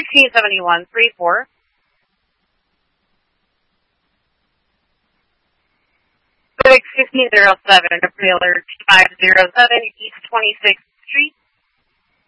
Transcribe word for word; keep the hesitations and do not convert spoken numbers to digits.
sixteen seventy-one, three four. Buick fifteen oh seven, trailer five oh seven, East twenty-sixth